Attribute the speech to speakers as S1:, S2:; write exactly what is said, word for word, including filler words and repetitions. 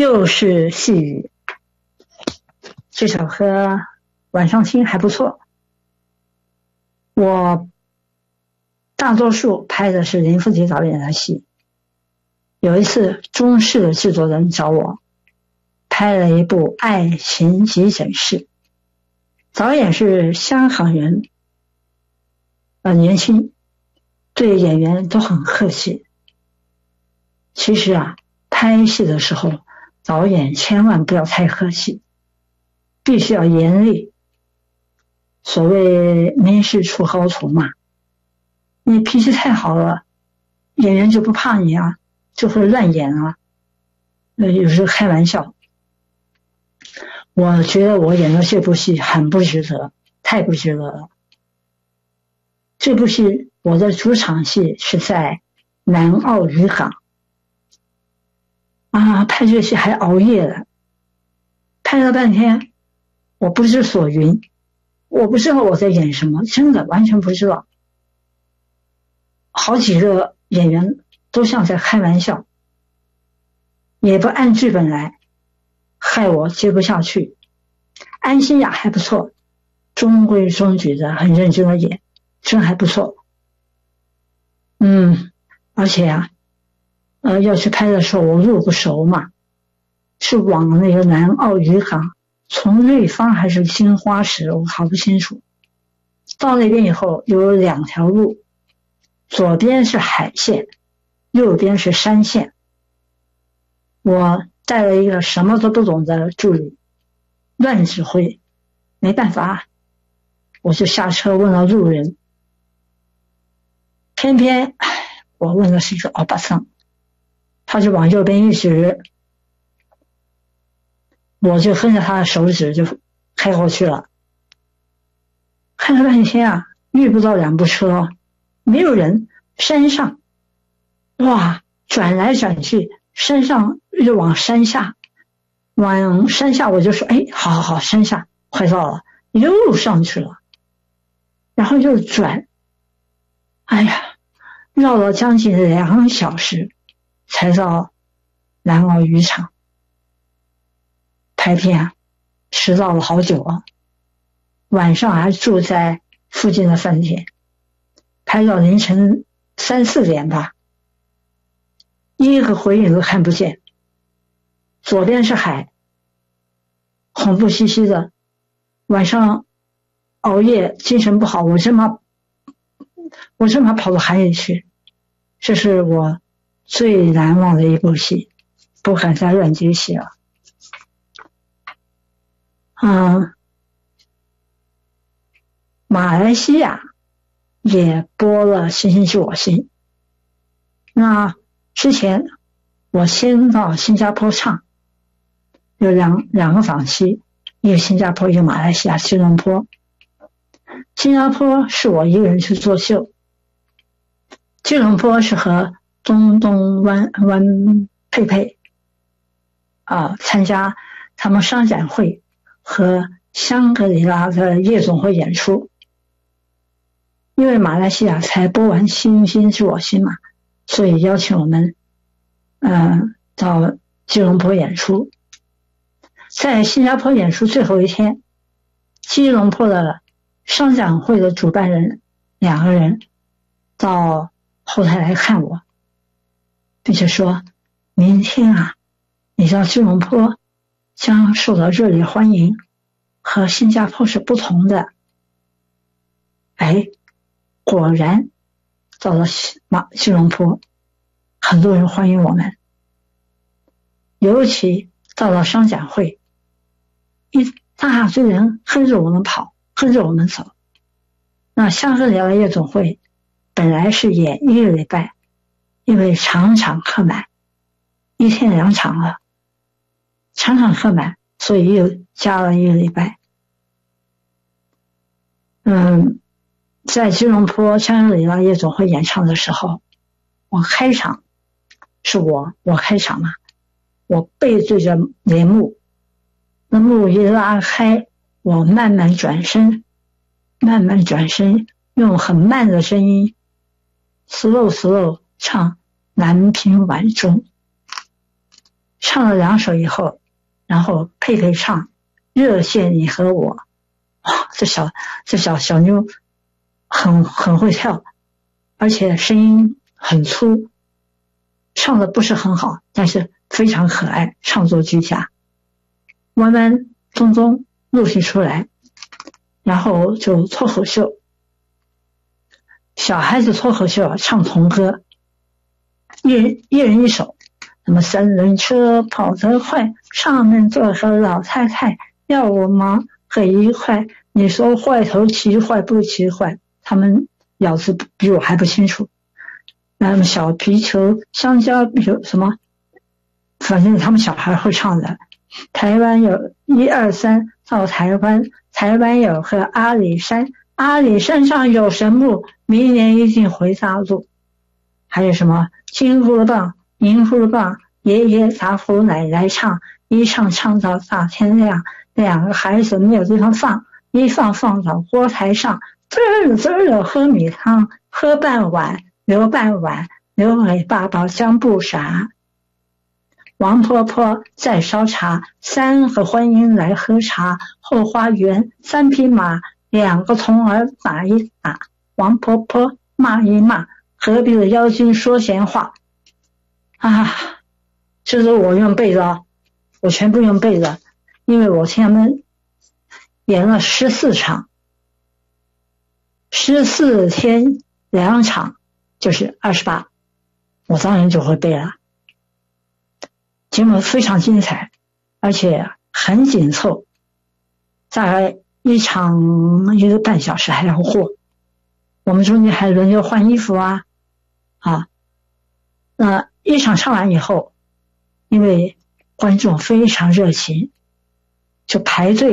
S1: 又是细雨。这首歌晚上听还不错。我大多数拍的是林富吉导演的戏。有一次中视的制作人找我拍了一部《爱情急诊室》，导演是香港人，呃，年轻，对演员都很客气。其实啊，拍戏的时候导演千万不要太客气，必须要严厉。所谓民事出高徒嘛，你脾气太好了，演员就不怕你啊，就会乱演啊。呃，有时候开玩笑。我觉得我演的这部戏很不值得，太不值得了。这部戏我的主场戏是在南澳渔港啊，拍这戏还熬夜了，拍了半天，我不知所云，我不知道我在演什么，真的完全不知道。好几个演员都像在开玩笑，也不按剧本来，害我接不下去。安心雅还不错，中规中矩的，很认真的演，真还不错。嗯，而且啊，呃，要去拍的时候我路不熟嘛，是往那个南澳渔港，从瑞芳还是金花石，我搞不清楚。到那边以后有两条路，左边是海线，右边是山线。我带了一个什么都不懂的助理，乱指挥，没办法，我就下车问了路人。偏偏我问的是一个欧巴桑，他就往右边一指，我就跟着他的手指就开过去了。看了半天啊，遇不到两部车，没有人，山上，哇，转来转去，山上又往山下，往山下我就说，哎，好好好，山下快到了，又上去了，然后又转，哎呀，绕了将近两个小时才到南澳渔场。拍片啊，迟到了好久啊，晚上还住在附近的饭店，拍到凌晨三四点吧，一个鬼影都看不见。左边是海，恐怖兮兮的，晚上熬夜精神不好，我真怕我真怕跑到海里去。这是我最难忘的一部戏，不敢再乱接戏了。嗯，马来西亚也播了《星星知我心》。那之前我先到新加坡唱，有两两个档期，一个新加坡，一个马来西亚吉隆坡。新加坡是我一个人去做秀，吉隆坡是和东东湾湾佩佩啊参加他们商展会和香格里拉的夜总会演出。因为马来西亚才播完《星星知我心》嘛，所以邀请我们呃到吉隆坡演出。在新加坡演出最后一天，吉隆坡的商展会的主办人两个人到后台来看我，并且说明天啊，你到吉隆坡将受到热烈欢迎，和新加坡是不同的。哎，果然到了马吉隆坡，很多人欢迎我们，尤其到了商展会，一大堆人跟着我们跑，跟着我们走。那香格里拉夜总会本来是演一个礼拜，因为场场客满，一天两场了，场场客满，所以又加了一个礼拜。嗯，在吉隆坡香格里拉夜总会演唱的时候，我开场是我我开场嘛，我背对着帘幕，那幕一拉开，我慢慢转身，慢慢转身，用很慢的声音 slow slow 唱南屏晚钟。 唱了两首以后，然后配配唱热线你和我，哇，这小这小小妞很很会跳，而且声音很粗，唱的不是很好，但是非常可爱，唱作俱佳。弯弯中中陆续出来，然后就脱口秀，小孩子脱口秀唱童歌，一人一人一首，什么三轮车跑得快，上面坐着老太太，要我忙很愉快，你说坏头骑坏不骑坏，他们咬字比我还不清楚。那么小皮球香蕉有什么，反正他们小孩会唱的。台湾有一二三到台湾，台湾有个阿里山，阿里山上有神木，明年一定回大陆。还有什么金箍棒银箍棒，爷爷打呼奶奶唱，一唱唱到大天亮，两个孩子没有地方放，一放放到锅台上，滋儿滋儿的喝米汤，喝半碗留半碗，留给爸爸姜不傻。王婆婆在烧茶，三个观音来喝茶，后花园三匹马，两个童儿打一打，王婆婆骂一骂，隔壁的妖精说闲话。啊，这是我用背的，我全部用背的，因为我听他们演了十四场，十四天两场就是二十八，我当然就会背了。节目非常精彩，而且很紧凑，大概一场一个半小时还要过，我们中间还轮流换衣服啊，啊，那一场唱完以后，因为观众非常热情，就排队